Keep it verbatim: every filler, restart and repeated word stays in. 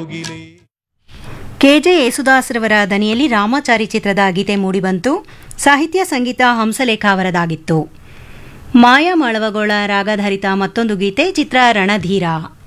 ಕೋಗಿಲೆ. ಕೆಜೆ ಯೇಸುದಾಸ್ರವರ ದನಿಯಲ್ಲಿ ರಾಮಾಚಾರಿ ಚಿತ್ರದ ಗೀತೆ ಮೂಡಿಬಂತು. ಸಾಹಿತ್ಯ ಸಂಗೀತ ಹಂಸಲೇಖ ಅವರದಾಗಿತ್ತು. ಮಾಯಾ ಮಾಳವಗೋಳ ರಾಗಧಾರಿತ ಮತ್ತೊಂದು ಗೀತೆ ಚಿತ್ರ ರಣಧೀರ.